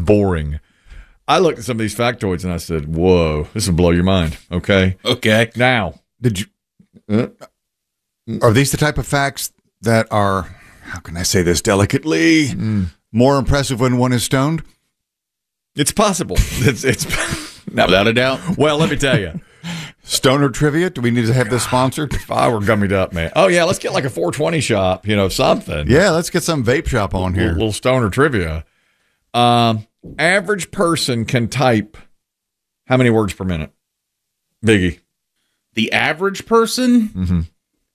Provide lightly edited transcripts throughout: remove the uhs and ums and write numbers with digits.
boring. I looked at some of these factoids and I said, whoa, this will blow your mind. Okay. Okay. Now, Did you? Are these the type of facts that are, how can I say this delicately, more impressive when one is stoned? it's possible. It's Without a doubt. well, let me tell you. Stoner trivia? Do we need to have this sponsored? If I were gummied up, man. Oh, yeah, let's get like a 420 shop, something. Yeah, let's get some vape shop on here. Little stoner trivia. Average person can type how many words per minute? Biggie. The average person?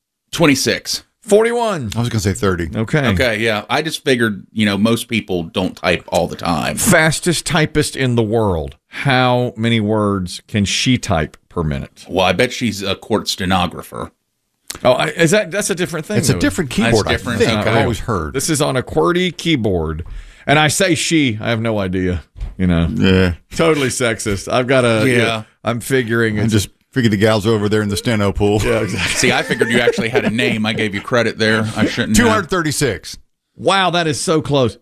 26. 41. I was going to say 30. Okay. Okay, yeah. I just figured, most people don't type all the time. Fastest typist in the world. How many words can she type per minute? Well, I bet she's a court stenographer. Oh, that's a different thing. It's a different keyboard, That's different. I think. Okay. I've always heard. This is on a QWERTY keyboard. And I say she, I have no idea, Yeah. Totally sexist. I've got a, Yeah. I'm figuring. And just figure the gals over there in the steno pool. yeah, exactly. See, I figured you actually had a name. I gave you credit there. I shouldn't have. 236. Wow, that is so close.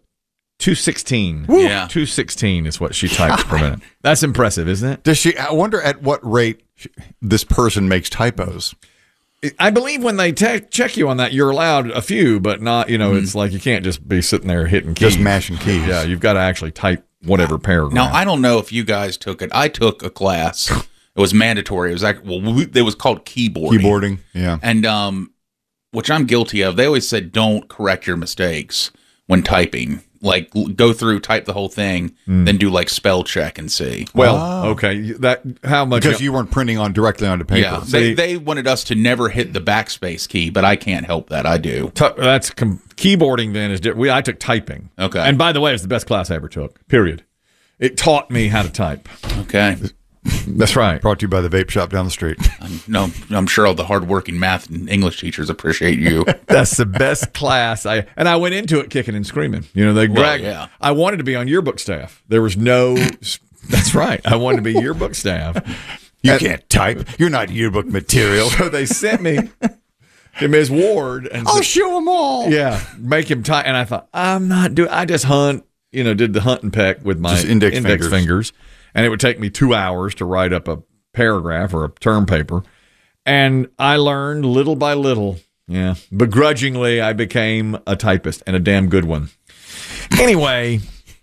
216. Yeah. 216 is what she types per minute. That's impressive, isn't it? Does she? I wonder at what rate this person makes typos. I believe when they check you on that, you're allowed a few, but not, it's like you can't just be sitting there hitting keys. Just mashing keys. Yeah, you've got to actually type whatever paragraph. Now, I don't know if you guys took it. I took a class. It was mandatory. It was it was called keyboarding. Keyboarding, yeah. And which I'm guilty of. They always said don't correct your mistakes when typing. Like go through, type the whole thing, then do like spell check and see. Well, okay. How much? Because you weren't printing on directly onto paper. Yeah, they wanted us to never hit the backspace key, but I can't help that. I do. That's keyboarding. Then is different. I took typing. Okay. And by the way, it's the best class I ever took. Period. It taught me how to type. Okay. That's right. Brought to you by the vape shop down the street. No, I'm sure all the hardworking math and English teachers appreciate you. That's the best class. I went into it kicking and screaming. They dragged. yeah. I wanted to be on yearbook staff. There was no. That's right. I wanted to be yearbook staff. You can't type. You're not yearbook material. So they sent me to Ms. Ward and I'll said, show them all. yeah, make him type. And I thought, I'm not doing. I just hunt. Did the hunt and peck with my Just index fingers. And it would take me 2 hours to write up a paragraph or a term paper. And I learned little by little. Yeah. Begrudgingly, I became a typist and a damn good one. Anyway,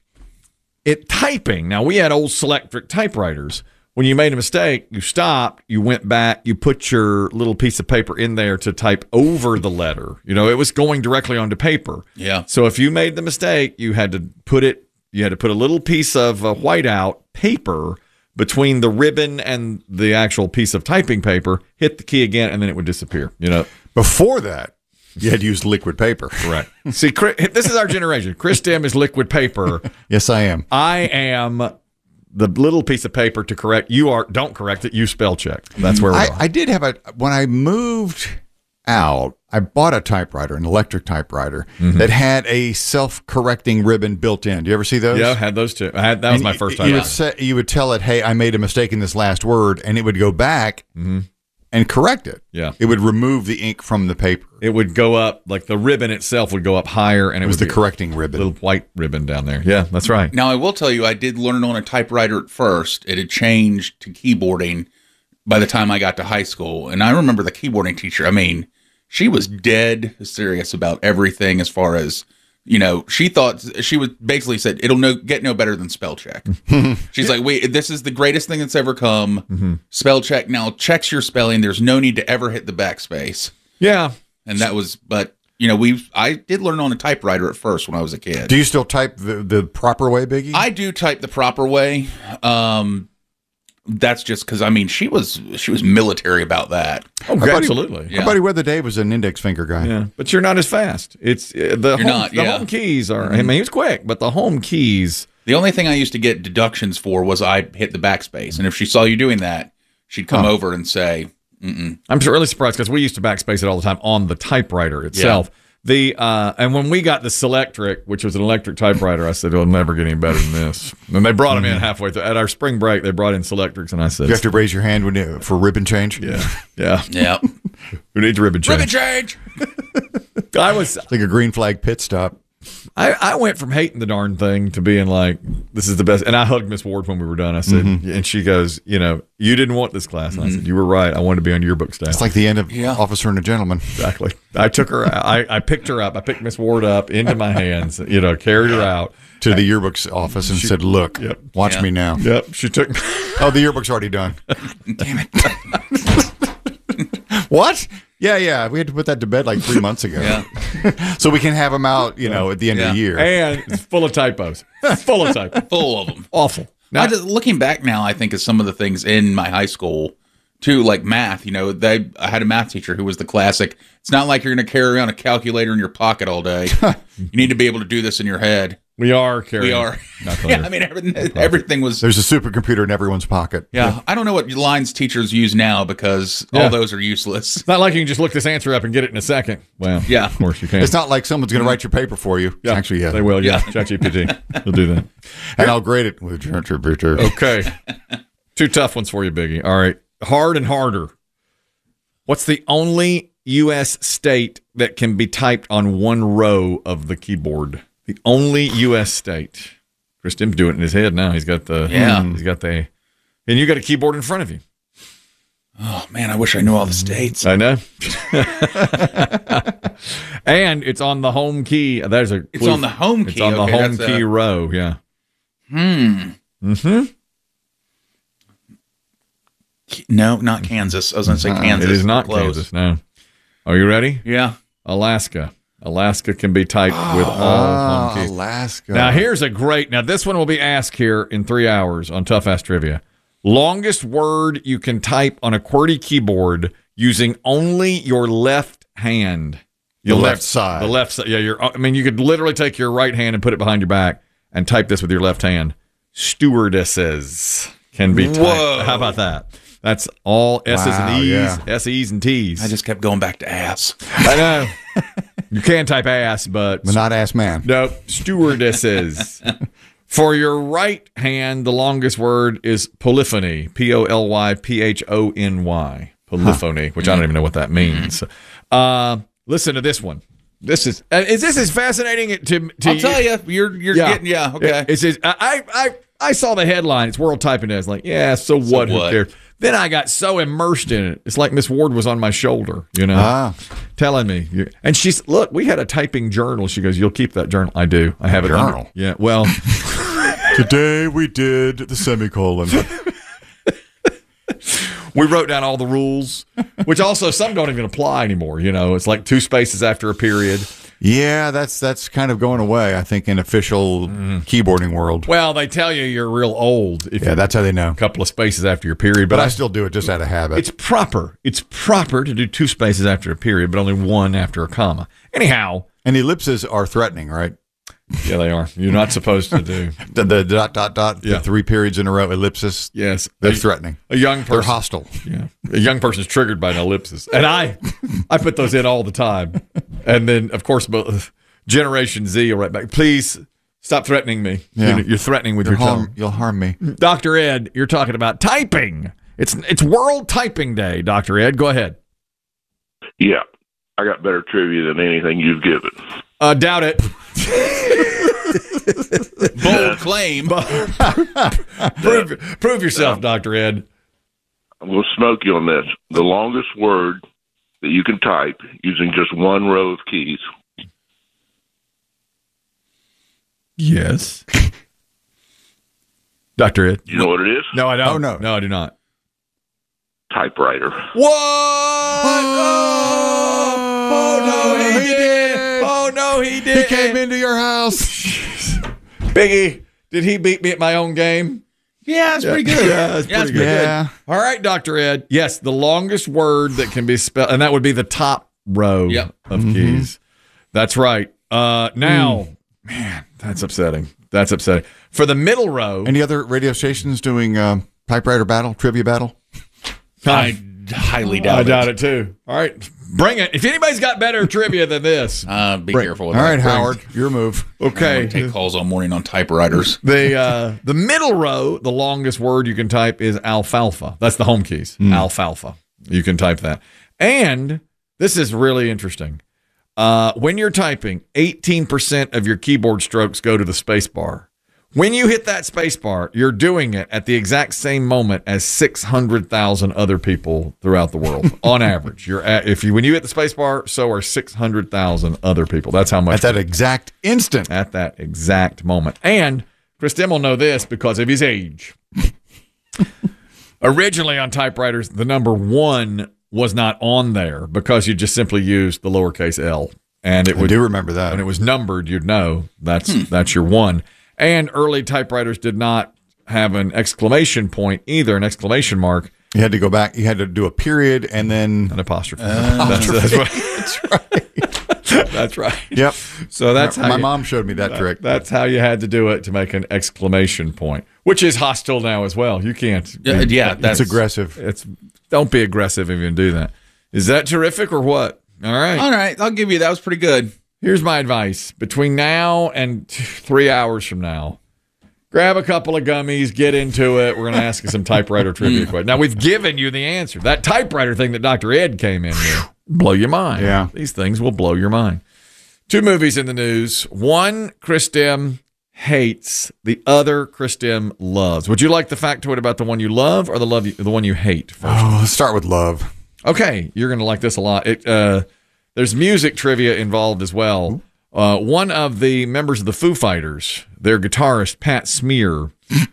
typing. Now, we had old Selectric typewriters. When you made a mistake, you stopped, you went back, you put your little piece of paper in there to type over the letter. It was going directly onto paper. Yeah. So if you made the mistake, you had to put a little piece of whiteout paper between the ribbon and the actual piece of typing paper, hit the key again, and then it would disappear. Before that, you had used liquid paper. Right. See, this is our generation. Chris Dim is liquid paper. Yes, I am. I am the little piece of paper to correct. Don't correct it. You spell check. That's where we are. I did have when I moved out, I bought a typewriter, an electric typewriter that had a self-correcting ribbon built in. Do you ever see those? Yeah, I had those too. That was my first time. You would tell it, hey, I made a mistake in this last word, and it would go back and correct it. Yeah. It would remove the ink from the paper. It would go up, like the ribbon itself would go up higher, and It was would the be correcting a ribbon. little white ribbon down there. Yeah, that's right. Now, I will tell you, I did learn on a typewriter at first. It had changed to keyboarding by the time I got to high school. And I remember the keyboarding teacher, she was dead serious about everything as far as, she basically said, it'll get no better than spell check. She's like, wait, this is the greatest thing that's ever come. Spell check now checks your spelling. There's no need to ever hit the backspace. Yeah. And that was, but I did learn on a typewriter at first when I was a kid. Do you still type the proper way, Biggie? I do type the proper way. That's just because she was military about that. Oh, absolutely. Yeah. My buddy Weather Dave was an index finger guy. Yeah, but you're not as fast. It's the home keys are. He was quick, but the home keys. The only thing I used to get deductions for was I'd hit the backspace, and if she saw you doing that, she'd come over and say, "Mm-mm." I'm really surprised because we used to backspace it all the time on the typewriter itself. And when we got the Selectric, which was an electric typewriter, I said, it'll never get any better than this. And they brought them in halfway through. At our spring break, they brought in Selectrics, and I said, You have to raise your hand for ribbon change? Yeah. Yeah. Who needs ribbon change? Ribbon change! I was It's like a green flag pit stop. I went from hating the darn thing to being like, this is the best. And I hugged Miss Ward when we were done. I said, and she goes, you didn't want this class. And I said, you were right. I wanted to be on yearbook staff. It's like the end of Officer and a Gentleman. Exactly. I took her. I picked her up. I picked Miss Ward up into my hands. Carried her out to the yearbook's office and said, "Look, watch me now." Yep. She took. Oh, the yearbook's already done. Damn it. What? Yeah. We had to put that to bed like 3 months ago. So we can have them out, at the end of the year. And it's full of typos. Full of typos. Full of them. Awful. Now, looking back now, I think of some of the things in my high school, too, like math. I had a math teacher who was the classic. It's not like you're going to carry around a calculator in your pocket all day. You need to be able to do this in your head. We are carrying. We are. Yeah, I mean, everything was. There's a supercomputer in everyone's pocket. Yeah, I don't know what lines teachers use now because all those are useless. It's not like you can just look this answer up and get it in a second. Well, yeah, of course you can. It's not like someone's going to write your paper for you. Yeah, actually, they will. Yeah, ChatGPT will do that, and I'll grade it with ChatGPT. Okay, 2 tough ones for you, Biggie. All right, hard and harder. What's the only U.S. state that can be typed on one row of the keyboard? The only U.S. state. Chris Tim's doing it in his head now. He's got the. And you got a keyboard in front of you. Oh man, I wish I knew all the states. I know. And it's on the home key. There's a. Clue. It's on the home key. It's on the home key row. Yeah. No, not Kansas. I was going to say Kansas. It is not Kansas. No. Are you ready? Yeah. Alaska. Alaska can be typed with all home keys. Alaska. Now, here's a great. Now, this one will be asked here in 3 hours on Tough Ass Trivia. Longest word you can type on a QWERTY keyboard using only your left hand. Your left side. The left side. Yeah, you could literally take your right hand and put it behind your back and type this with your left hand. Stewardesses can be typed. Whoa. How about that? That's all S's and E's, SE's and T's. I just kept going back to ass. I know. You can type ass, but not ass man. No, stewardesses. For your right hand, the longest word is polyphony. Polyphony. Polyphony, which I don't even know what that means. Listen to this one. This is as fascinating to I'll tell you. You're getting okay. It says I saw the headline. It's World Typing Day. I was like, yeah, so what? Who cares? Then I got so immersed in it. It's like Miss Ward was on my shoulder, telling me. And she's, look, we had a typing journal. She goes, you'll keep that journal. I do. I have it. Journal. Yeah. Well, today we did the semicolon. We wrote down all the rules, which also some don't even apply anymore. It's like 2 spaces after a period. Yeah, that's kind of going away, I think, in official keyboarding world. Well, they tell you're real old. That's how they know. A couple of spaces after your period. But I still do it just out of habit. It's proper. It's proper to do 2 spaces after a period, but only 1 after a comma. Anyhow. And ellipses are threatening, right? Yeah, they are. You're not supposed to do. the ... the 3 periods in a row, ellipsis. Yes. They're threatening. A young person. They're hostile. Yeah. A young person's triggered by an ellipsis. And I put those in all the time. And then, of course, Generation Z will write back, please stop threatening me. Yeah. You're threatening with your tone. You'll harm me. Dr. Ed, you're talking about typing. It's World Typing Day, Dr. Ed. Go ahead. Yeah. I got better trivia than anything you've given. Doubt it. Bold claim. Prove yourself, Dr. Ed. I'm going to smoke you on this. The longest word that you can type using just 1 row of keys. Yes. Dr. Ed. You know what it is? No, I don't. Oh, no. No, I do not. Typewriter. What? Oh, no, he did. Oh, no, he did. He came into your house. Biggie, did he beat me at my own game? Yeah, it's pretty good. Yeah, it's pretty good. Yeah. All right, Dr. Ed. Yes, the longest word that can be spelled, and that would be the top row of keys. That's right. Now, man, that's upsetting. That's upsetting. For the middle row. Any other radio stations doing typewriter battle, trivia battle? I highly doubt it. I doubt it too. All right. Bring it. If anybody's got better trivia than this. Be careful with All right, that. Howard, your move. Okay. Take calls all morning on typewriters. The middle row, the longest word you can type is alfalfa. That's the home keys. Alfalfa. You can type that. And this is really interesting. When you're typing, 18% of your keyboard strokes go to the space bar. When you hit that space bar, you're doing it at the exact same moment as 600,000 other people throughout the world. On average, when you hit the space bar, so are 600,000 other people. That's how much. At that exact instant. At that exact moment. And Chris Dim will know this because of his age. Originally on typewriters, the number 1 was not on there because you just simply used the lowercase l. And I do remember that. When it was numbered, you'd know that's your 1. And early typewriters did not have an exclamation point either, an exclamation mark. You had to go back. You had to do a period and then an apostrophe. That's right. That's right. Yep. So that's how my mom showed me that trick. That's how you had to do it to make an exclamation point, which is hostile now as well. You can't. That's aggressive. Don't be aggressive if you do that. Is that terrific or what? All right. I'll give you that. Was pretty good. Here's my advice. Between now and 3 hours from now, grab a couple of gummies, get into it. We're going to ask you some typewriter trivia questions. Now, we've given you the answer. That typewriter thing that Dr. Ed came in with, blow your mind. Yeah. These things will blow your mind. 2 movies in the news. One, Chris Dim hates. The other, Chris Dim loves. Would you like the factoid about the one you love or the one you hate first? Oh, let's start with love. Okay. You're going to like this a lot. There's music trivia involved as well. One of the members of the Foo Fighters, their guitarist, Pat Smear.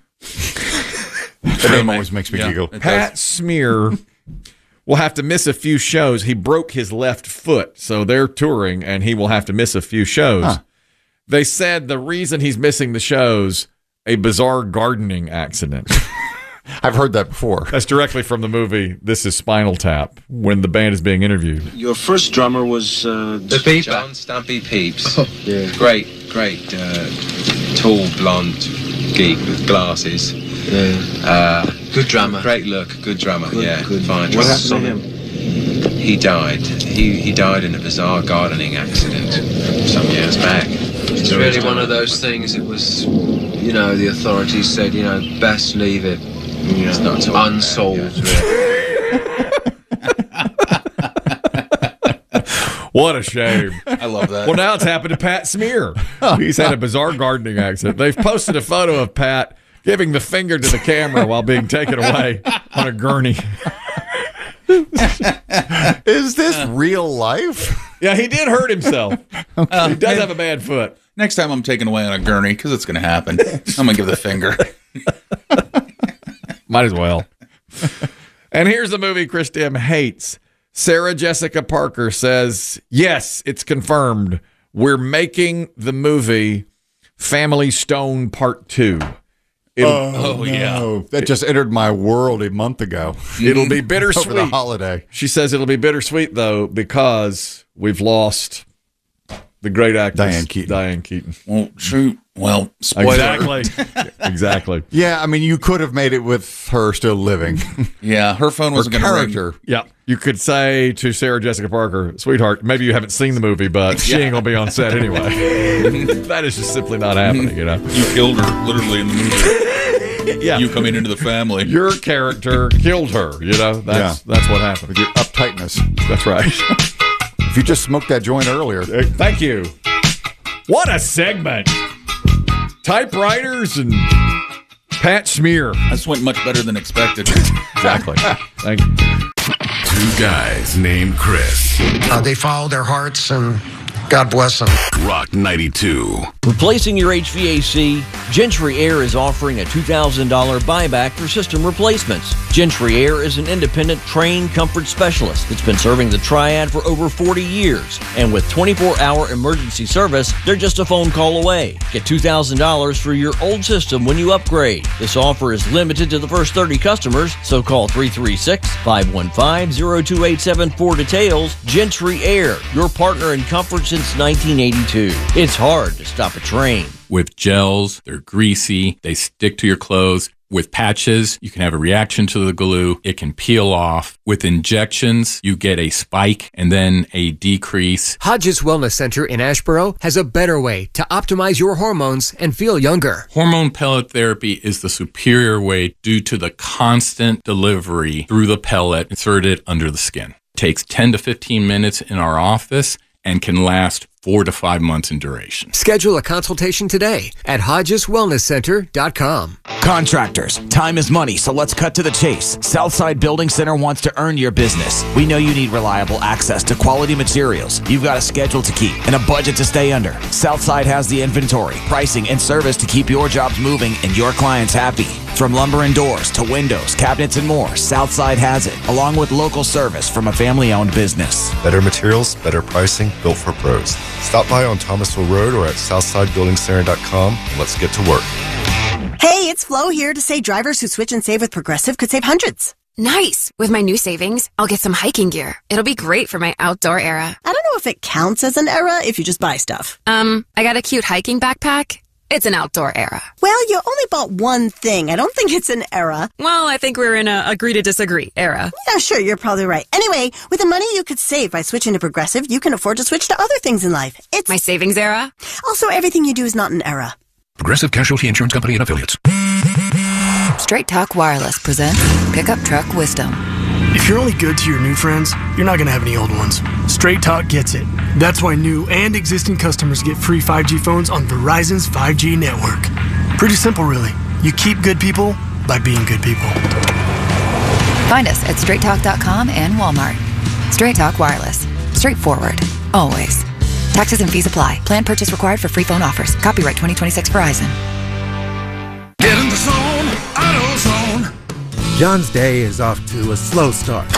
The name always makes me giggle. Pat Smear will have to miss a few shows. He broke his left foot, so they're touring, and he will have to miss a few shows. Huh. They said the reason he's missing the shows, a bizarre gardening accident. I've heard that before. That's directly from the movie This Is Spinal Tap, when the band is being interviewed. Your first drummer was the Beeper. John Stumpy Pepys. Oh, yeah. Great, tall, blonde geek with glasses. Yeah. Good drummer. Great look, good drummer. Good. Fine. What happened to him? He died. He died in a bizarre gardening accident some years back. It's really one of those things. It was, the authorities said, best leave it. It's not unsolved. What a shame. I love that. Well, now it's happened to Pat Smear. He's had a bizarre gardening accident. They've posted a photo of Pat giving the finger to the camera while being taken away on a gurney. Is this real life? Yeah, he did hurt himself. He does have a bad foot. Next time I'm taken away on a gurney, because it's going to happen, I'm going to give the finger. Might as well. And here's the movie Chris Dim hates. Sarah Jessica Parker says, yes, it's confirmed. We're making the movie Family Stone Part 2. No. That just entered my world a month ago. It'll be bittersweet. Over the holiday. She says it'll be bittersweet, though, because we've lost the great actress Diane Keaton. Well, shoot. Well, spoiler. Exactly. Yeah, I mean, you could have made it with her still living. Yeah, her phone wasn't going to ring. Character. Yeah. You could say to Sarah Jessica Parker, sweetheart, maybe you haven't seen the movie, but she ain't going to be on set anyway. That is just simply not happening, You killed her, literally, in the movie. Yeah. You coming into the family. Your character killed her, That's what happened. With your uptightness. That's right. If you just smoked that joint earlier. Thank you. What a segment. Typewriters and Pat Smear. This went much better than expected. Exactly. Thank you. 2 guys named Chris. They follow their hearts, and God bless them. Rock 92. Replacing your HVAC, Gentry Air is offering a $2,000 buyback for system replacements. Gentry Air is an independent, trained comfort specialist that's been serving the Triad for over 40 years. And with 24-hour emergency service, they're just a phone call away. Get $2,000 for your old system when you upgrade. This offer is limited to the first 30 customers, so call 336-515-0287 for details. Gentry Air, your partner in comfort since 1982. It's hard to stop a train. With gels, they're greasy, they stick to your clothes. With patches, you can have a reaction to the glue. It can peel off. With injections, you get a spike and then a decrease. Hodges Wellness Center in Ashboro has a better way to optimize your hormones and feel younger. Hormone pellet therapy is the superior way due to the constant delivery through the pellet inserted under the skin. It takes 10 to 15 minutes in our office, and can last 4 to 5 months in duration. Schedule a consultation today at HodgesWellnessCenter.com. Contractors, time is money, so let's cut to the chase. Southside Building Center wants to earn your business. We know you need reliable access to quality materials. You've got a schedule to keep and a budget to stay under. Southside has the inventory, pricing, and service to keep your jobs moving and your clients happy. From lumber and doors to windows, cabinets, and more, Southside has it, along with local service from a family-owned business. Better materials, better pricing, built for pros. Stop by on Thomasville Road or at SouthsideBuildingCenter.com and let's get to work. Hey, it's Flo here to say drivers who switch and save with Progressive could save hundreds. Nice. With my new savings, I'll get some hiking gear. It'll be great for my outdoor era. I don't know if it counts as an era if you just buy stuff. I got a cute hiking backpack. It's an outdoor era. Well, you only bought one thing. I don't think it's an era. Well, I think we're in a agree to disagree era. Yeah, sure, you're probably right. Anyway, with the money you could save by switching to Progressive, you can afford to switch to other things in life. It's my savings era. Also, everything you do is not an era. Progressive Casualty Insurance Company and Affiliates. Straight Talk Wireless presents Pickup Truck Wisdom. If you're only good to your new friends, you're not going to have any old ones. Straight Talk gets it. That's why new and existing customers get free 5G phones on Verizon's 5G network. Pretty simple, really. You keep good people by being good people. Find us at straighttalk.com and Walmart. Straight Talk Wireless. Straightforward. Always. Taxes and fees apply. Plan purchase required for free phone offers. Copyright 2026 Verizon. Get in the zone, AutoZone. John's day is off to a slow start.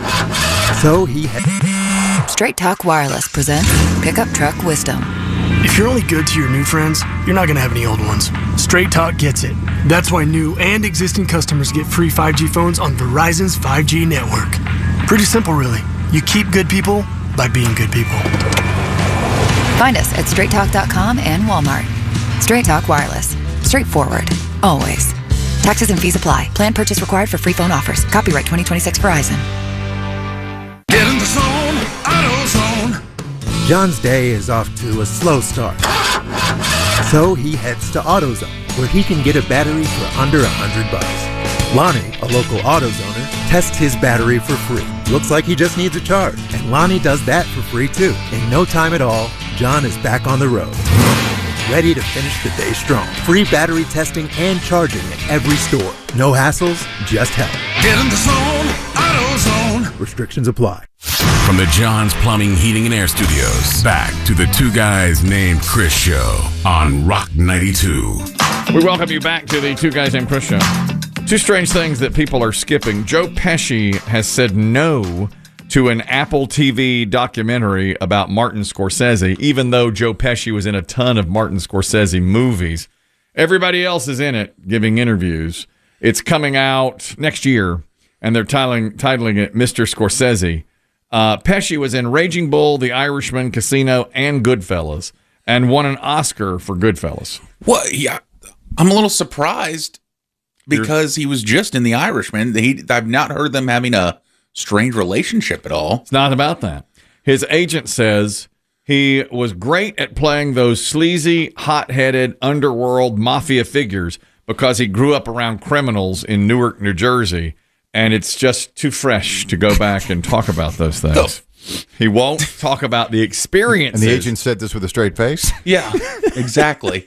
So he Straight Talk Wireless presents Pickup Truck Wisdom. If you're only good to your new friends, you're not going to have any old ones. Straight Talk gets it. That's why new and existing customers get free 5G phones on Verizon's 5G network. Pretty simple, really. You keep good people by being good people. Find us at straighttalk.com and Walmart. Straight Talk Wireless. Straightforward. Always. Taxes and fees apply. Plan purchase required for free phone offers. Copyright 2026 Verizon. Get in the zone, AutoZone. John's day is off to a slow start. So he heads to AutoZone, where he can get a battery for under $100. Lonnie, a local AutoZoner, tests his battery for free. Looks like he just needs a charge, and Lonnie does that for free too. In no time at all, John is back on the road, ready to finish the day strong. Free battery testing and charging at every store. No hassles, just help. Get in the zone, AutoZone. Restrictions apply. From the John's Plumbing, Heating, and Air Studios, back to the Two Guys Named Chris show on Rock 92. We welcome you back to the Two Guys Named Chris show. Two strange things that people are skipping. Joe Pesci has said no to an Apple TV documentary about Martin Scorsese, even though Joe Pesci was in a ton of Martin Scorsese movies. Everybody else is in it, giving interviews. It's coming out next year, and they're titling it Mr. Scorsese. Pesci was in Raging Bull, The Irishman, Casino, and Goodfellas, and won an Oscar for Goodfellas. Well, yeah, I'm a little surprised because he was just in The Irishman. I've not heard them having a strange relationship at all. It's not about that. His agent says he was great at playing those sleazy, hot-headed, underworld mafia figures because he grew up around criminals in Newark, New Jersey, and it's just too fresh to go back and talk about those things. He won't talk about the experiences. And the agent said this with a straight face? Yeah, exactly.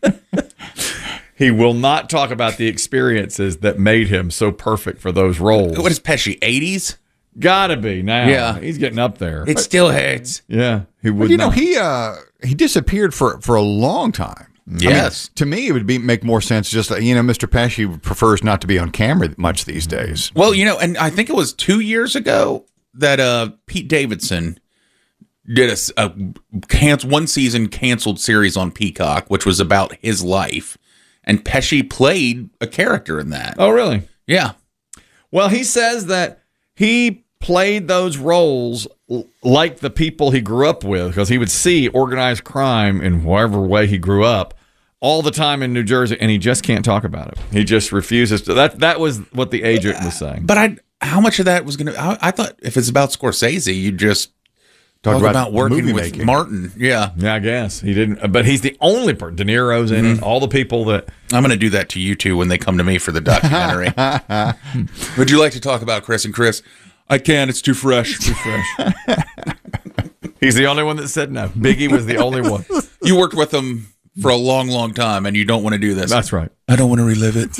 He will not talk about the experiences that made him so perfect for those roles. What is Pesci, 80s? Gotta be now. Yeah. He's getting up there. It still hurts. Yeah, he would. Well, not. He disappeared for a long time. Yes. I mean, to me, it would make more sense just, Mr. Pesci prefers not to be on camera much these days. Well, and I think it was 2 years ago that Pete Davidson did a one season canceled series on Peacock, which was about his life. And Pesci played a character in that. Oh, really? Yeah. Well, he says that he played those roles like the people he grew up with, because he would see organized crime in whatever way he grew up all the time in New Jersey, and he just can't talk about it. He just refuses to. That was what the agent was saying. But how much of that was going to... I thought if it's about Scorsese, you just... Talk about working with Martin. Yeah. Yeah, I guess. He didn't, but he's the only person. De Niro's in it. All the people that... I'm going to do that to you two when they come to me for the documentary. Would you like to talk about Chris and Chris? I can't. It's too fresh. Too fresh. He's the only one that said no. Biggie was the only one. You worked with him for a long, long time, and you don't want to do this. That's right. I don't want to relive it.